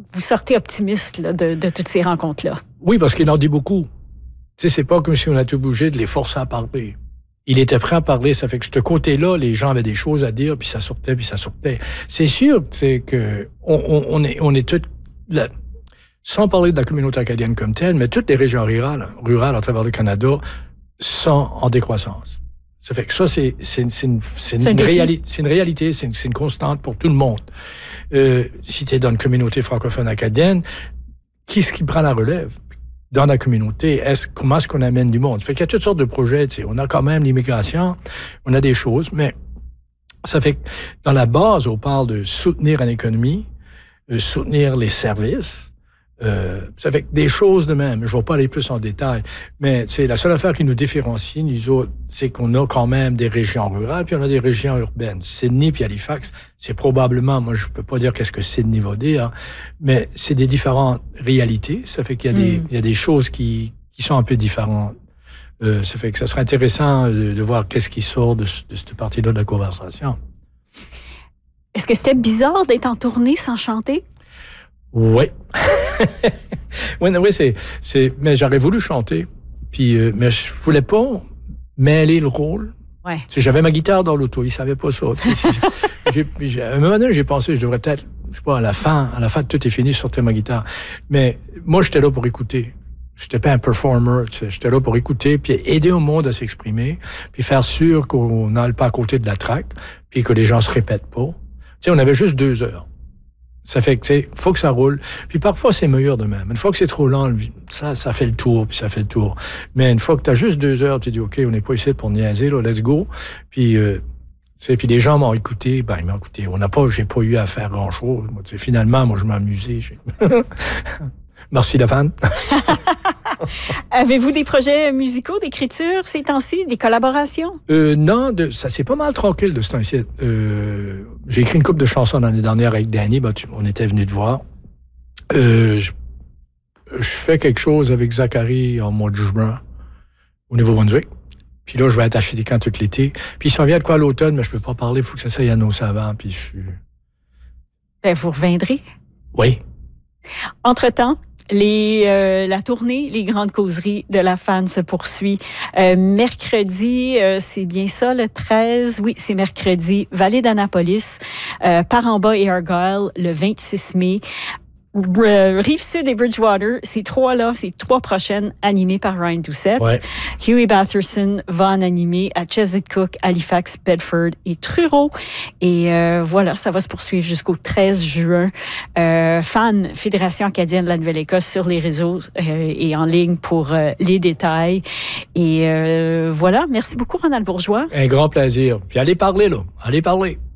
vous sortez optimiste là, de toutes ces rencontres-là. Oui, parce qu'il en dit beaucoup. Tu sais, c'est pas comme si on a été obligé de les forcer à parler. Il était prêt à parler, ça fait que ce côté-là, les gens avaient des choses à dire, puis ça sortait, puis ça sortait. C'est sûr, tu sais, que on est tous... Sans parler de la communauté acadienne comme telle, mais toutes les régions rurales à travers le Canada sont en décroissance. Ça fait que ça, c'est une réalité, c'est une constante pour tout le monde. Si tu es dans une communauté francophone acadienne, qui est-ce qui prend la relève? Dans la communauté, comment est-ce qu'on amène du monde? Ça fait qu'il y a toutes sortes de projets, tu sais. On a quand même l'immigration, on a des choses, mais ça fait que dans la base, on parle de soutenir une économie, soutenir les services. Ça fait que des choses de même. Je ne vais pas aller plus en détail, mais c'est la seule affaire qui nous différencie, nous autres, c'est qu'on a quand même des régions rurales, puis on a des régions urbaines. Sydney puis Halifax, c'est probablement, moi je peux pas dire qu'est-ce que Sydney va dire, mais c'est des différentes réalités. Ça fait qu'il y a des choses qui sont un peu différentes. Ça fait que ça serait intéressant de voir qu'est-ce qui sort de cette partie-là de la conversation. Est-ce que c'était bizarre d'être en tournée sans chanter? Oui. Oui, mais j'aurais voulu chanter, puis mais je voulais pas mêler le rôle. Ouais. J'avais ma guitare dans l'auto, il savait pas ça. À un moment donné, j'ai pensé, je devrais peut-être, je sais pas, à la fin, tout est fini, je sortais ma guitare. Mais moi, j'étais là pour écouter. J'étais pas un performer, j'étais là pour écouter, puis aider au monde à s'exprimer, puis faire sûr qu'on n'aille pas à côté de la track, puis que les gens se répètent pas. On avait juste 2 heures. Ça fait que, faut que ça roule. Puis parfois, c'est meilleur de même. Une fois que c'est trop lent, ça fait le tour, puis ça fait le tour. Mais une fois que tu as juste 2 heures, tu dis, OK, on n'est pas ici pour niaiser, là, let's go. Puis, puis les gens m'ont écouté, ils m'ont écouté. J'ai pas eu à faire grand-chose. Moi, finalement, moi, je m'amusais. Merci, la fan. Avez-vous des projets musicaux, d'écriture ces temps-ci, des collaborations? Non, ça c'est pas mal tranquille de ce temps-ci. J'ai écrit une couple de chansons l'année dernière avec Danny, on était venu te voir. Je fais quelque chose avec Zachary en mois de juin au Nouveau-Brunswick. Puis là, je vais être acheter des camps tout l'été. Puis il s'en vient de quoi à l'automne, mais je peux pas parler, il faut que ça s'aille à nos savants. Puis je suis... Vous reviendrez? Oui. Entre-temps, la tournée, les grandes causeries de la fan se poursuit. Mercredi, c'est bien ça, le 13, oui, c'est mercredi, Vallée d'Annapolis, Par-en-Bas et Argyle, le 26 mai. Rive-Sud et Bridgewater, ces 3-là, ces 3 prochaines animées par Ryan Doucette. Ouais. Huey Batherson va en animer à Chesapeake, Halifax, Bedford et Truro. Et voilà, ça va se poursuivre jusqu'au 13 juin. Fan, Fédération acadienne de la Nouvelle-Écosse sur les réseaux et en ligne pour les détails. Et voilà, merci beaucoup Ronald Bourgeois. Un grand plaisir. Puis allez parler, là. Allez parler.